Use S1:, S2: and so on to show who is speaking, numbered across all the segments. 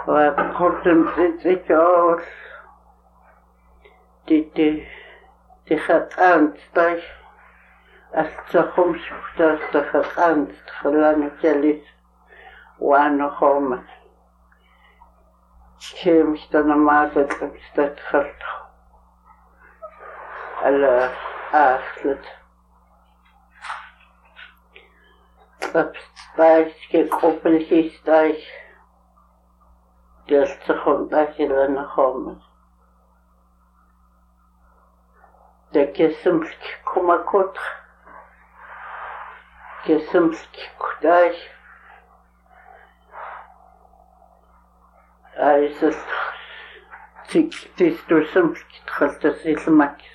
S1: وقلتم تتكاول تخطانت طيب أستخمش تخطانت خلاني كليس وأنا خامت كيمش تنمازت استدخلت على أخلت طبستايش كي قبل كيستايش ديال تخطانت لأنا خامت كسمسك كما كنت كسمسك كداي عايز تيستو سمسك دخلت سيل ماكس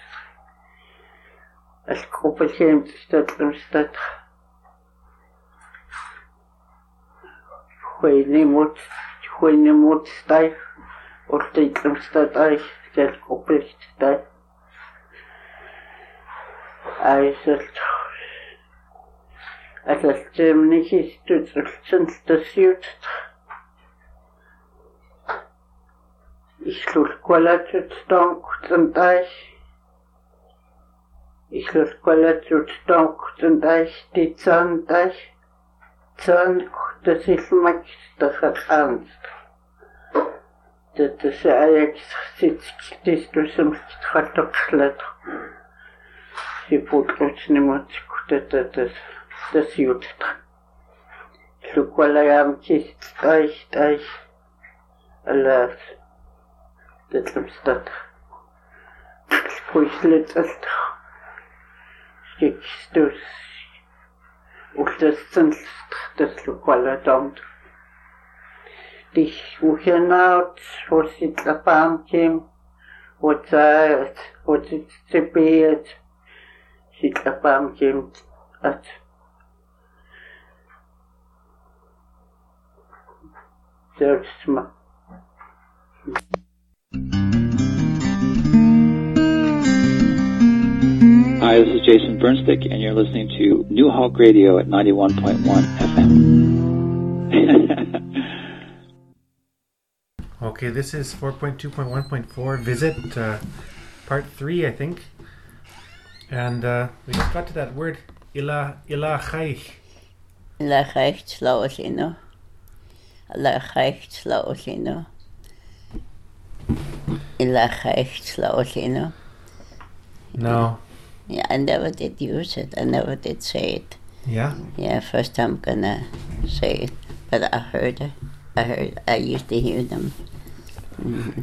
S1: الكوبا كيم تستطلم ستاتخ خويني موت ستاي ورتيتلم ستاتاي كالكوبا ستاي أتستمني تستسيوت Ich lul qualatut stonk tendais. Ich lul qualatut stonk tendais die Zandais. Zank das ist max das Ernst. Das ist eigentlich sitzt du zum Strategischlet. Sie putzt niemand das Jut. Ich lul qualayam kist dais. Alas. Das Limstad. Spuislet alt. Schickstus. Und das Zinst, das Lokale Damt. Dich wuchenaut, wo sie la Bahn kim, wo sie zebeet, sie la Bahn kim, at. Selbst mal.
S2: Hi, this is Jason Bernstick, and you're listening to New Hulk Radio at 91.1 FM.
S3: Okay, this is 4.2.1.4 Visit, part 3, I think. And we just got to that word, ilachaich.
S4: Ilachaich tzlaosino. Ilachaich tzlaosino. Ilachaich tzlaosino.
S3: No.
S4: Yeah, I never did use it. I never did say it.
S3: Yeah?
S4: Yeah, first time I'm gonna say it. But I heard it. I used to hear them. Mm-hmm.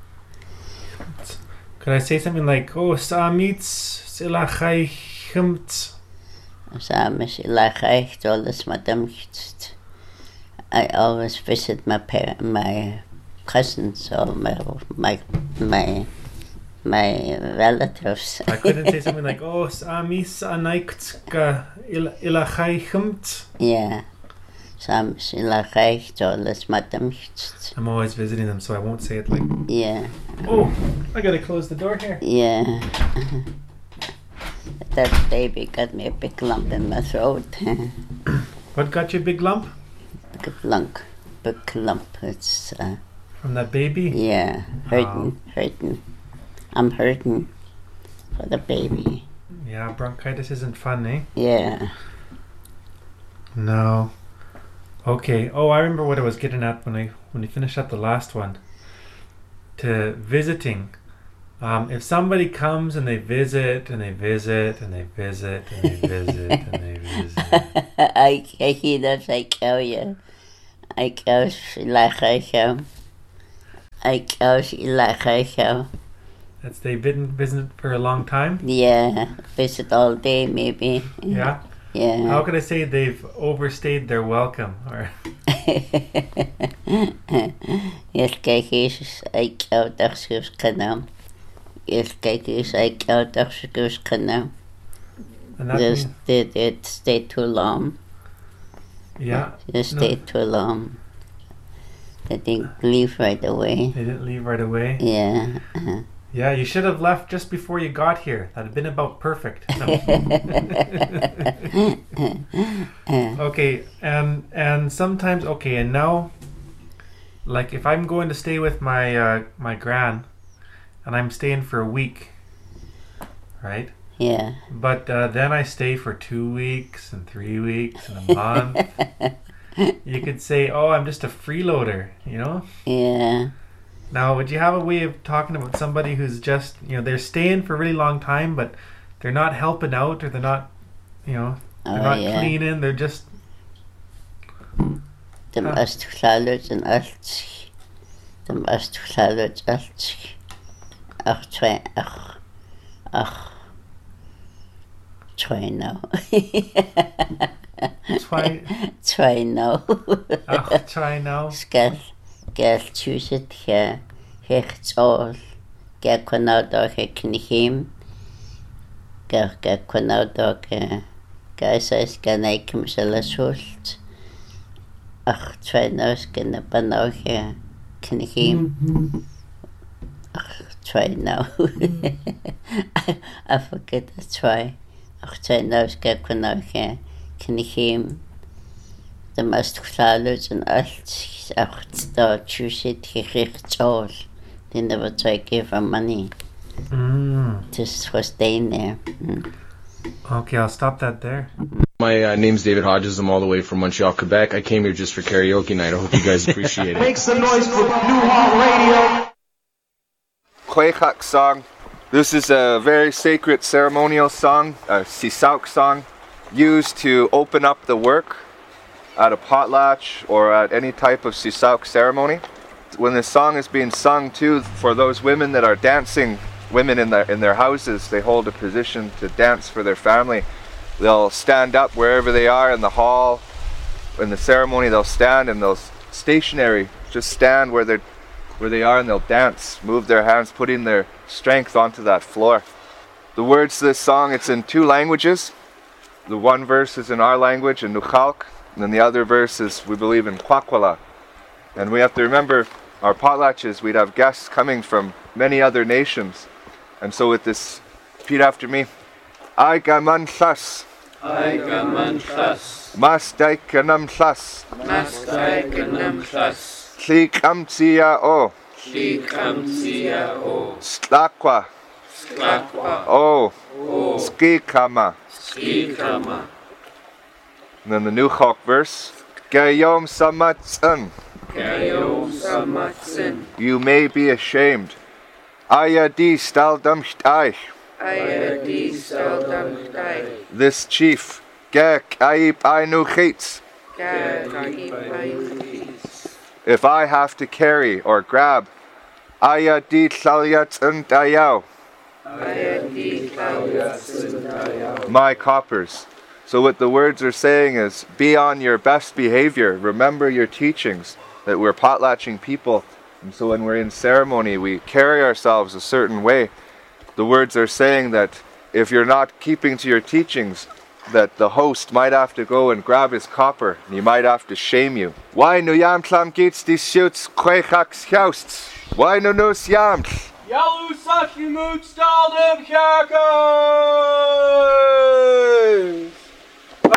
S3: Could I say something like, oh, Samitz, Silachaichmt?
S4: Samish, Ilachaich, alles madamcht. I always visit my cousins or my relatives.
S3: I couldn't say something like, oh, Samis anaiktka ilachaichmt.
S4: Yeah. Samis ilachaich tolas matamcht.
S3: I'm always visiting them, so I won't say it like.
S4: Yeah.
S3: Oh, I gotta close the door here.
S4: Yeah. That baby got me a big lump in my throat.
S3: What got you a big lump?
S4: Big lump. It's
S3: from that baby?
S4: Yeah. Hurting. I'm hurting for the baby.
S3: Yeah, bronchitis isn't fun, eh?
S4: Yeah.
S3: No. Okay. Oh, I remember what I was getting at when we finished up the last one. To visiting. If somebody comes and they visit and they visit and they visit and they visit and they visit.
S4: I hear that I tell you. I go
S3: That's they've been visiting for a long time?
S4: Yeah, visit all day maybe.
S3: Yeah?
S4: Yeah.
S3: How could I say they've overstayed their welcome? Or
S4: Yes, kijk eens, ik jou dagschrift kanam. Yes, kijk eens, ik jou dagschrift kanam. Just they stay too long.
S3: Yeah.
S4: They stayed too long. They didn't leave right away.
S3: They didn't leave right away?
S4: Yeah.
S3: Yeah, you should have left just before you got here. That'd have been about perfect. No. Okay, and sometimes, okay, and now like if I'm going to stay with my my gran, and I'm staying for a week, right?
S4: Yeah.
S3: But then I stay for 2 weeks and 3 weeks and a month. You could say, "Oh, I'm just a freeloader," you know?
S4: Yeah.
S3: Now, would you have a way of talking about somebody who's just, they're staying for a really long time, but they're not helping out, or they're not, they're not cleaning, they're just...
S4: De must klaarloos en alt. De must klaarloos alt. Ach, try now. Try now.
S3: Ach, try now.
S4: Gell choose it here. Hecht all. Gell kwanaudag knihim. Gell kwanaudag. Gell says ganaikim salasult. Ach, try now skin banau here. Knihim. Ach, try now. I forget to try. Ach, try now skin kwanau here. Knihim. De must klaarloos en alt. Ach, daar choose it gericht all. They never try to give her money. Just for staying there.
S3: Okay, I'll stop that there.
S5: My name's David Hodges. I'm all the way from Montreal, Quebec. I came here just for karaoke night. I hope you guys appreciate it.
S6: Make some noise for New Hall Radio.
S7: Kwechak song. This is a very sacred ceremonial song, a sisauk song, used to open up the work at a potlatch or at any type of sisauk ceremony. When this song is being sung too, for those women that are dancing, women in their houses, they hold a position to dance for their family. They'll stand up wherever they are in the hall. In the ceremony, they'll stand, and they'll stationary, just stand where they are, and they'll dance, move their hands, putting their strength onto that floor. The words to this song, it's in 2 languages. The one verse is in our language, in Nukhalk, and then the other verse is, we believe, in Kwakwala. And we have to remember, our potlatches, we'd have guests coming from many other nations. And so with this, repeat after me. I gaman chas.
S8: I gaman chas.
S7: Mastai kanam chas.
S8: Mastai kanam chas.
S7: Chlik amtsia o.
S8: Chlik amtsia o.
S7: Stlakwa.
S8: Stlakwa.
S7: O.
S8: O.
S7: Skikama.
S8: Skikama.
S7: And then the new Chok verse. Gayom samatsan.
S8: Gayom samatsan.
S7: You may be ashamed. Ayadi staldam chtaich.
S8: Ayadi staldam chtaich.
S7: This chief. Gek aib ainu chitz.
S8: Gek aib ainu chitz.
S7: If I have to carry or grab. Ayadi tlalyatsan dayao.
S8: Ayadi tlalyatsan dayao.
S7: My coppers. So what the words are saying is, be on your best behavior. Remember your teachings, that we're potlatching people. And so when we're in ceremony, we carry ourselves a certain way. The words are saying that if you're not keeping to your teachings, that the host might have to go and grab his copper, and he might have to shame you. Why no yamtlam gits die shoots kwechaks jousts? Why no nos yamtl?
S6: Yalu sashi moot staldem chakos.